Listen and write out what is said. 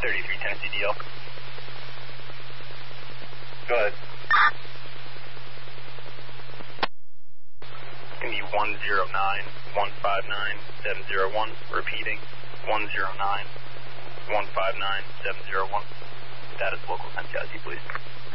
33 Tennessee DL. Go ahead. It's going to be 109-159-701. Repeating, 109-159-701. Status local NCIC, please.